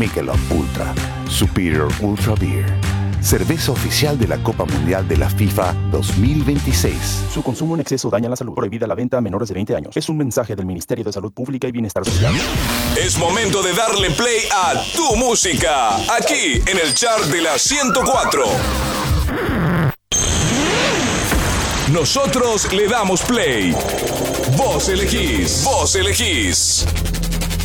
Michelob Ultra, Superior Ultra Beer. Cerveza oficial de la Copa Mundial de la FIFA 2026. Su consumo en exceso daña la salud. Prohibida la venta a menores de 20 años. Es un mensaje del Ministerio de Salud Pública y Bienestar Social. Es momento de darle play a tu música, aquí en el chart de la 104. Nosotros le damos play. Vos elegís. Vos elegís.